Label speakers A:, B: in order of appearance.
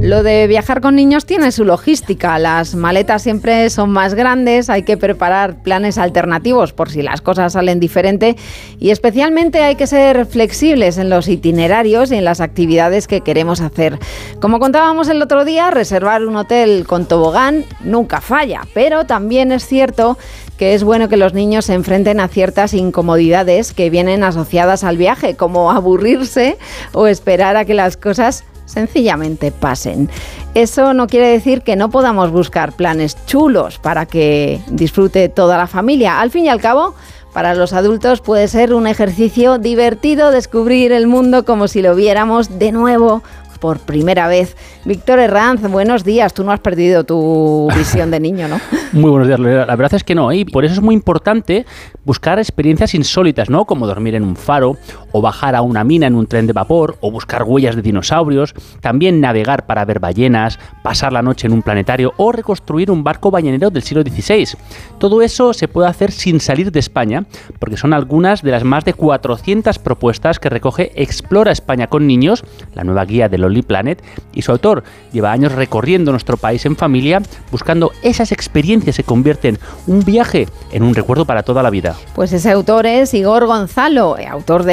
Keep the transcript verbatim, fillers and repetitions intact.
A: Lo de viajar con niños tiene su logística. Las maletas siempre son más grandes, hay que preparar planes alternativos por si las cosas salen diferente y especialmente hay que ser flexibles en los itinerarios y en las actividades que queremos hacer. Como contábamos el otro día, reservar un hotel con tobogán nunca falla, pero también es cierto que es bueno que los niños se enfrenten a ciertas incomodidades que vienen asociadas al viaje, como aburrirse o esperar a que las cosas sencillamente pasen. Eso no quiere decir que no podamos buscar planes chulos para que disfrute toda la familia. Al fin y al cabo, para los adultos puede ser un ejercicio divertido descubrir el mundo como si lo viéramos de nuevo por primera vez. Víctor Herranz, buenos días. Tú no has perdido tu visión de niño, ¿no?
B: Muy buenos días, Lorena. La verdad es que no, ¿eh? Y por eso es muy importante buscar experiencias insólitas, ¿no? Como dormir en un faro, o bajar a una mina en un tren de vapor, o buscar huellas de dinosaurios, también navegar para ver ballenas, pasar la noche en un planetario, o reconstruir un barco ballenero del siglo dieciséis. Todo eso se puede hacer sin salir de España, porque son algunas de las más de cuatrocientas propuestas que recoge Explora España con Niños, la nueva guía de Lonely Planet, y su autor lleva años recorriendo nuestro país en familia, buscando esas experiencias que convierten un viaje en un recuerdo para toda la vida.
A: Pues ese autor es Igor Gonzalo, autor de